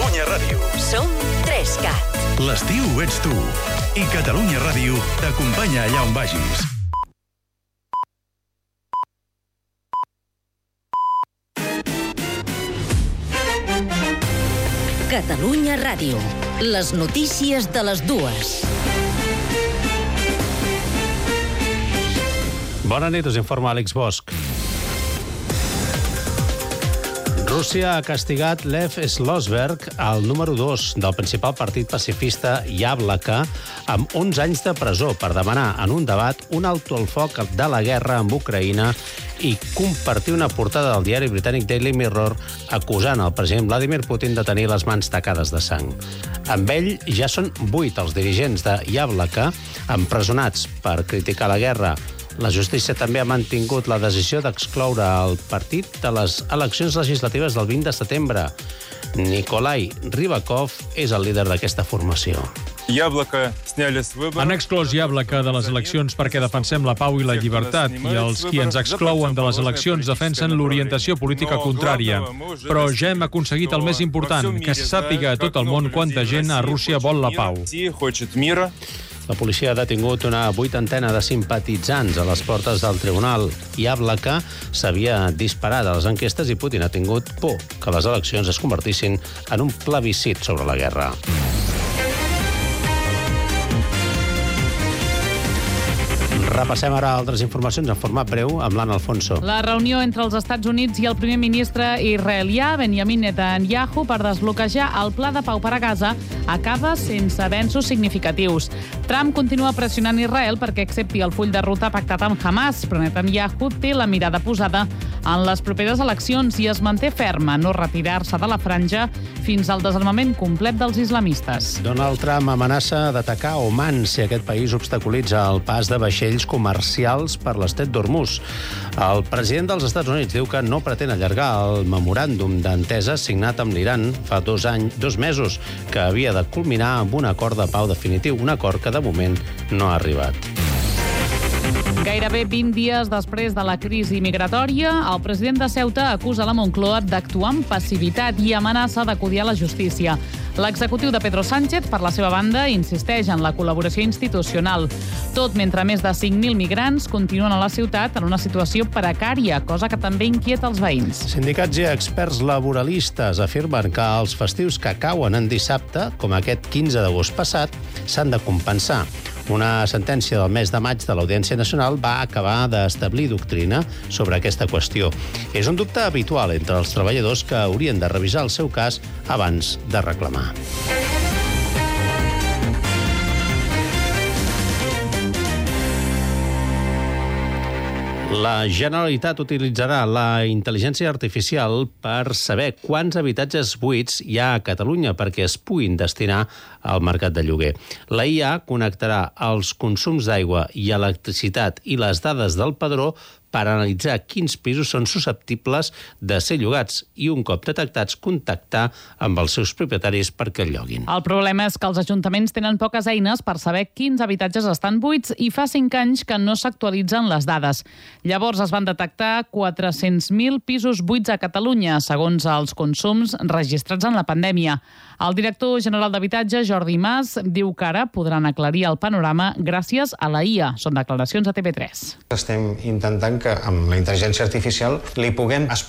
Catalunya Ràdio. Som 3CAT. L'estiu ets tu. I Catalunya Ràdio t'acompanya allà on vagis. Catalunya Ràdio. Les notícies de les dues. Bona nit, us informa Àlex Bosch. Rússia ha castigat Lev Slosberg, el número 2 del principal partit pacifista Yablaka, amb 11 anys de presó per demanar en un debat un alto al foc de la guerra amb Ucraïna i compartir una portada del diari britànic Daily Mirror acusant el president Vladimir Putin de tenir les mans tacades de sang. Amb ell ja són 8 els dirigents de Yablaka empresonats per criticar la guerra. La justícia també ha mantingut la decisió d'excloure el partit de les eleccions legislatives del 20 de setembre. Nikolai Rybakov és el líder d'aquesta formació. Han exclòs Yablaka de les eleccions perquè defensem la pau i la llibertat, i els qui ens exclouen de les eleccions defensen l'orientació política contrària. Però ja hem aconseguit el més important, que se sàpiga a tot el món quanta gent a Rússia vol la pau. La policia ha detingut una 80 de simpatitzants a les portes del tribunal. Yablaka s'havia disparat a les enquestes i Putin ha tingut por que les eleccions es convertissin en un plebiscit sobre la guerra. Repassem ara altres informacions en format breu amb l'Anna Alfonso. La reunió entre els Estats Units i el primer ministre israelià Benjamin Netanyahu per desbloquejar el pla de pau per a Gaza acaba sense avenços significatius. Trump continua pressionant Israel perquè accepti el full de ruta pactat amb Hamas, però Netanyahu té la mirada posada en les properes eleccions i es manté ferm a no retirar-se de la franja fins al desarmament complet dels islamistes. Donald Trump amenaça d'atacar Oman si aquest país obstaculitza el pas de vaixells comercials per l'estret d'Hormuz. El president dels Estats Units diu que no pretén allargar el memoràndum d'entesa signat amb l'Iran fa 2 mesos, que havia de culminar amb un acord de pau definitiu, un acord que de moment no ha arribat. Gairebé 20 dies després de la crisi migratòria, el president de Ceuta acusa la Moncloa d'actuar amb passivitat i amenaça d'acudir a la justícia. L'executiu de Pedro Sánchez, per la seva banda, insisteix en la col·laboració institucional. Tot mentre més de 5.000 migrants continuen a la ciutat en una situació precària, cosa que també inquieta els veïns. Sindicats i experts laboralistes afirmen que els festius que cauen en dissabte, com aquest 15 d'agost passat, s'han de compensar. Una sentència del mes de maig de l'Audiència Nacional va acabar d'establir doctrina sobre aquesta qüestió. És un dubte habitual entre els treballadors que haurien de revisar el seu cas abans de reclamar. La Generalitat utilitzarà la intel·ligència artificial per saber quants habitatges buits hi ha a Catalunya perquè es puguin destinar al mercat de lloguer. La IA connectarà els consums d'aigua i electricitat i les dades del padró per analitzar quins pisos són susceptibles de ser llogats i, un cop detectats, contactar amb els seus propietaris perquè el lloguin. El problema és que els ajuntaments tenen poques eines per saber quins habitatges estan buits i fa 5 anys que no s'actualitzen les dades. Llavors es van detectar 400.000 pisos buits a Catalunya, segons els consums registrats en la pandèmia. El director general d'Habitatge, Jordi Mas, diu que ara podran aclarir el panorama gràcies a la IA. Són declaracions a TV3. Estem intentant que amb la intel·ligència artificial li puguem explicar